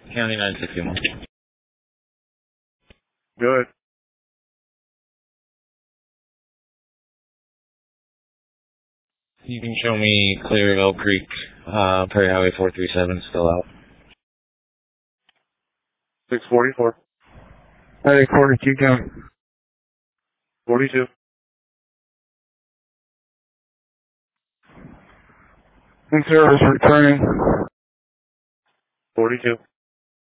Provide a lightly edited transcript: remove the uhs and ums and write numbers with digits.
County 961. Good. You can show me clear of Elk Creek, Prairie Highway 437 still out. 644. Hey, 42 County. 42. In service returning. 42.